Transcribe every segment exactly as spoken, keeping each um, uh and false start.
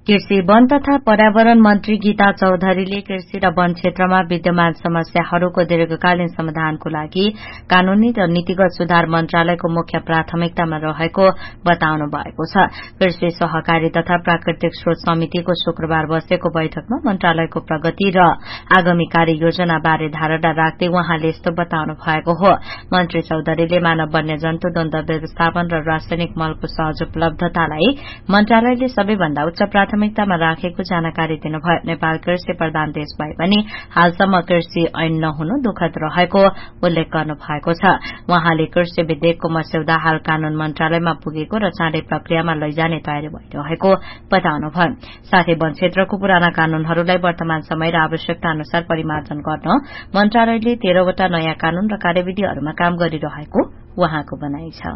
कृषि वन तथा पर्यावरण मन्त्री गीता चौधरीले कृषि र वन क्षेत्रमा विद्यमान समस्याहरूको दीर्घकालीन समाधानको लागि कानूनी र नीतिगत सुधार मन्त्रालयको मुख्य प्राथमिकतामा रहेको बताउनु भएको छ। कृषि सहकारी तथा प्राकृतिक स्रोत समितिको शुक्रबार बसेको बैठकमा मन्त्रालयको प्रगति र आगामी कार्ययोजना बारे धारणा राख्दै उहाँले यस्तो बताउनु भएको हो। मन्त्री चौधरीले मानव वन्यजन्तु द्वन्द्व व्यवस्थापन र रासायनिक मलको सहज उपलब्धतालाई मन्त्रालयले सबैभन्दा उच्च प्राथमिकतामा राखेको जानकारी दिनुभयो। नेपाल कृषि प्रधान देश भए पनि हालसम्म कृषि ऐन नहुनु दुखद रहेको उल्लेख गर्नु भएको छ। उहाँले कृषि विधेयकको मस्यौदा हाल कानून मन्त्रालयमा पुगेको र चाँडै प्रक्रियामा लैजाने तयारी भइरहेको बताउनुभयो। साथै वन क्षेत्रको पुराना कानूनहरूलाई वर्तमान समय र आवश्यकता अनुसार परिमार्जन गर्न मन्त्रालयले तेह्रवटा नयाँ कानून र कार्यविधिहरूमा काम गरिरहेको उहाँको भनाइ छ।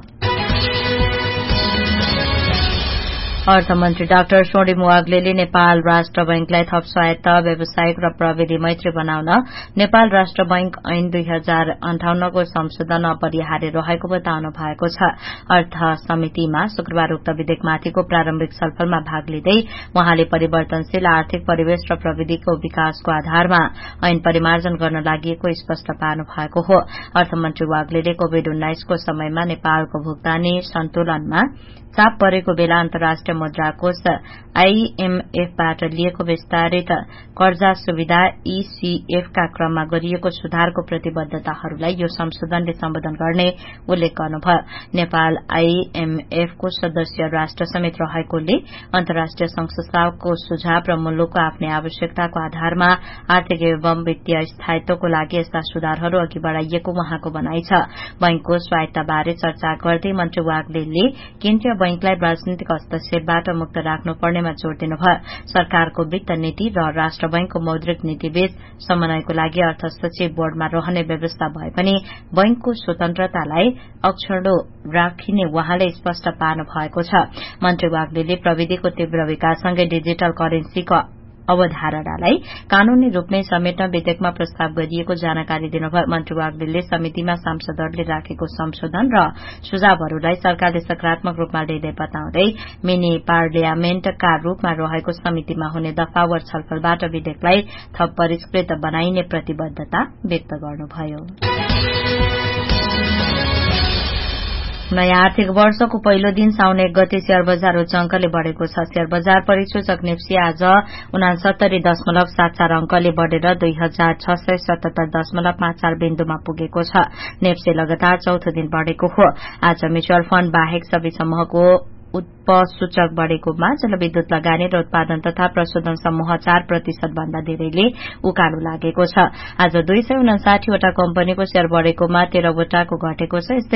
अर्थमन्त्री डाक्टर स्वर्णिम वाग्लेले नेपाल राष्ट्र बैंकलाई थप स्वायत्त व्यावसायिक र प्रविधि मैत्री बनाउन नेपाल राष्ट्र बैंक ऐन दुई हजार अन्ठाउन्नको संशोधन अपरिहार्य रहेको बताउनु भएको छ। अर्थ समितिमा शुक्रबार उक्त विधेयकमाथिको प्रारम्भिक छलफलमा भाग लिँदै उहाँले परिवर्तनशील आर्थिक परिवेश र प्रविधिको विकासको आधारमा ऐन परिमार्जन गर्न लागि स्पष्ट पार्नु भएको हो। अर्थमन्त्री वाग्लेले कोविड उन्नाइसको समयमा नेपालको भुक्तानी सन्तुलनमा चाप परेको बेला अन्तर्राष्ट्रिय मुद्रा कोष आईएमएफबाट लिएको विस्तारित कर्जा सुविधा ईसीएफ का क्रममा गरिएको सुधारको प्रतिबद्धताहरूलाई यो संशोधनले सम्बोधन गर्ने उल्लेख गर्नुभयो। नेपाल आईएमएफको सदस्य राष्ट्र समेत रहेकोले अन्तर्राष्ट्रिय संस्थाको सुझाव र मुलुकको आफ्नै आवश्यकताको आधारमा आर्थिक एवं वित्तीय स्थायित्वको लागि यस्ता सुधारहरू अघि बढ़ाइएको उहाँको भनाइ छ। बैंकको स्वायत्तबारे चर्चा गर्दै मन्त्री वाग्लेले केन्द्रीय बैंकलाई राजनीतिक हस्तक्षेपबाट मुक्त राख्नुपर्नेमा जोड़ दिनुभयो। सरकारको वित्त नीति र राष्ट्र बैंकको मौद्रिक नीतिबीच समन्वयको लागि अर्थ सचिव बोर्डमा रहने व्यवस्था भए पनि बैंकको स्वतन्त्रतालाई अक्षुण्ण राखिने उहाँले स्पष्ट पार्नु भएको छ। मन्त्री वाग्लेले प्रविधिको तीव्र विकाससँगै डिजिटल करेन्सीको अवधारणालाई कानूनी रूपमै समेट्न विधेयकमा प्रस्ताव गरिएको जानकारी दिनुभयो। मन्त्री वाग्लेले समितिमा सांसदहरूले राखेको संशोधन र सुझावहरूलाई सरकारले सकारात्मक रूपमा लिँदै बताउँदै मिनी पार्लियामेन्टका रूपमा रहेको समितिमा हुने दफावार छलफलबाट विधेयकलाई थप परिष्कृत बनाइने प्रतिबद्धता व्यक्त गर्नुभयो। नयाँ आर्थिक वर्षको पहिलो दिन साउन एक गते शेयर बजार उच्च अंकले बढ़ेको छ। शेयर बजार परिसूचक निफ्टी आज उनासत्तरी दशमलव सात चार अंकले बढ़ेर दुई हजार छ सय सतहत्तर दशमलव पाँच चार बिन्दुमा पुगेको छ। निफ्टी लगातार चौथो दिन बढ़ेको हो। आज म्युचुअल फण्ड बाहेक सबै समूहको उपसूचक बढ़ेकोमा जलविद्युत लगानी र उत्पादन तथा प्रशोधन समूह चार प्रतिशत भन्दा धेरैले उकालो लागेको छ। आज दुई सय उनासाठी वटा कम्पनीको शेयर बढ़ेकोमा तेह्रवटाको घटेको छ।